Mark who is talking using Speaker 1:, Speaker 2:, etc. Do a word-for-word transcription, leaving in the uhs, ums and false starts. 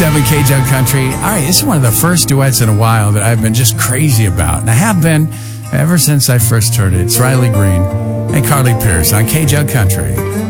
Speaker 1: seven K J U G Country. All right, this is one of the first duets in a while that I've been just crazy about. And I have been ever since I first heard it. It's Riley Green and Carly Pearce on K J U G Country.